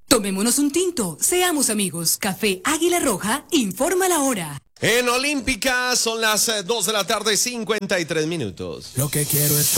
Tomémonos un tinto, seamos amigos. Café Águila Roja informa la hora. En Olímpica son las 2 de la tarde, 53 minutos. Lo que quiero es